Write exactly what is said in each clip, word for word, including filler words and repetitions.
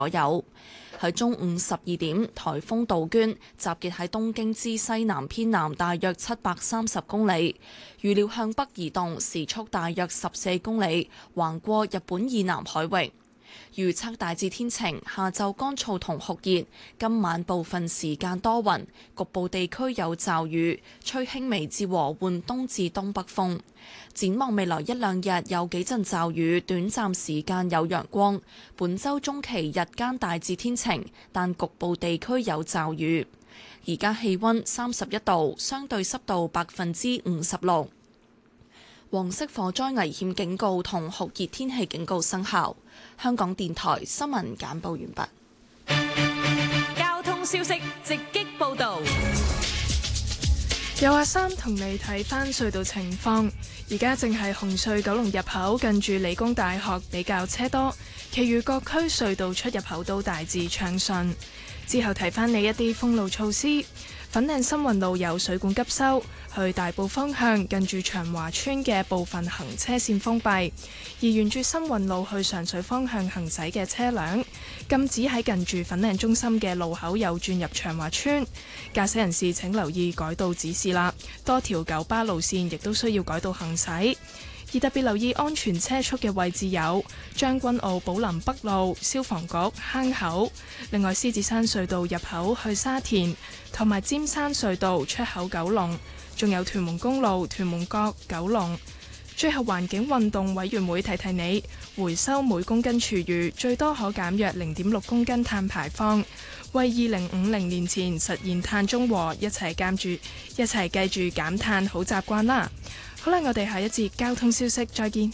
左右。喺中午十二點，颱風杜鵑集結喺東京之西南偏南大約七百三十公里，預料向北移動，時速大約十四公里，橫過日本以南海域。預測大致天晴，下晝乾燥同酷熱，今晚部分時間多雲，局部地區有驟雨，吹輕微至和緩東至東北風。展望未來一兩日有幾陣驟雨，短暫時間有陽光。本週中期日間大致天晴，但局部地區有驟雨。而家氣溫三十一度，相對濕度百分之五十六。黃色火災危險警告同酷熱天氣警告生效。香港電台新聞簡報完畢。交通消息直擊報導。 有阿三同你睇返隧道情況，而家正係紅隧九龍入口近住理工大學比較車多，其餘各區隧道出入口都大致暢順。之後提返你一啲封路措施，粉嶺新運路有水管急修，去大埔方向近住長華村嘅部分行車線封閉，而沿住新運路去上水方向行駛嘅車輛禁止喺近住粉嶺中心嘅路口右轉入長華村。駕駛人士請留意改道指示啦，多條九巴路線亦都需要改道行駛。而特別留意安全車速嘅位置有將軍澳寶林北路、消防局坑口，另外獅子山隧道入口去沙田，同埋尖山隧道出口九龍，仲有屯門公路屯門角九龍。最後環境運動委員會提提你，回收每公斤廚餘最多可減約零點六公斤碳排放，為二零五零年前實現碳中和一齊監住一齊記住減碳好習慣啦。好啦，我哋下一節交通消息再見。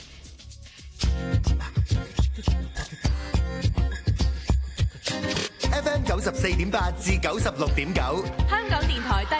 F M 九十四點八至九十六點九， 香港電台。